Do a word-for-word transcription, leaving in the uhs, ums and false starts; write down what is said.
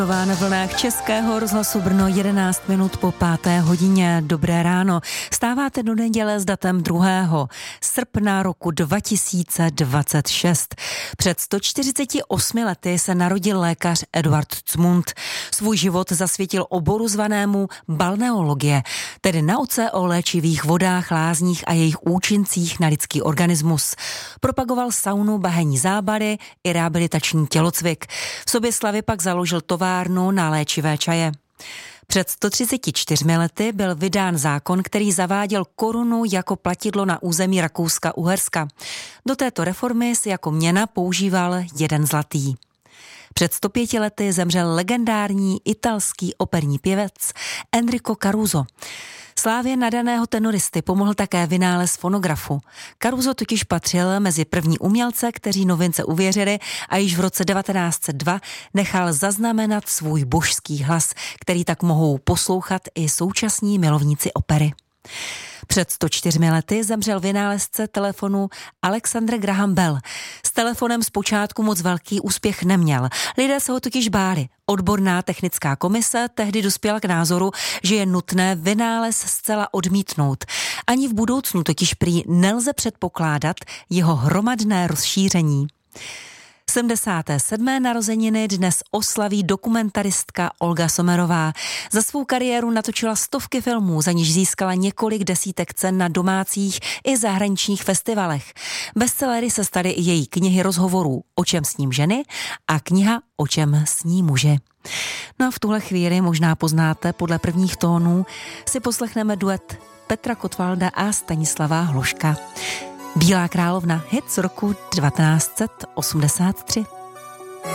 Na vlnách Českého rozhlasu Brno jedenáct minut po páté hodině. Dobré ráno. Stáváte do neděle s datem druhého srpna roku dva tisíce dvacet šest. Před sto čtyřiceti osmi lety se narodil lékař Eduard Zmund. Svůj život zasvětil oboru zvanému balneologie, tedy nauce o léčivých vodách, lázních a jejich účincích na lidský organismus. Propagoval saunu, bahenní zábady i rehabilitační tělocvik. V Soběslavi pak založil továrnu na léčivé čaje. Před sto třiceti čtyřmi lety byl vydán zákon, který zaváděl korunu jako platidlo na území Rakouska-Uherska. Do této reformy si jako měna používal jeden zlatý. Před sto pěti lety zemřel legendární italský operní pěvec Enrico Caruso. Slávě nadaného tenoristy pomohl také vynález fonografu. Caruso totiž patřil mezi první umělce, kteří novince uvěřili, a již v roce devatenáct set dva nechal zaznamenat svůj božský hlas, který tak mohou poslouchat i současní milovníci opery. Před sto čtyřmi lety zemřel vynálezce telefonu Alexander Graham Bell. S telefonem zpočátku moc velký úspěch neměl. Lidé se ho totiž báli. Odborná technická komise tehdy dospěla k názoru, že je nutné vynález zcela odmítnout. Ani v budoucnu totiž prý nelze předpokládat jeho hromadné rozšíření. sedmdesáté sedmé narozeniny dnes oslaví dokumentaristka Olga Sommerová. Za svou kariéru natočila stovky filmů, za níž získala několik desítek cen na domácích i zahraničních festivalech. Bestsellery se staly i její knihy rozhovorů O čem sním ženy a kniha O čem sní muži. No a v tuhle chvíli, možná poznáte podle prvních tónů, si poslechneme duet Petra Kotwalda a Stanislava Hloška. Bílá královna, hit z roku devatenáct set osmdesát tři.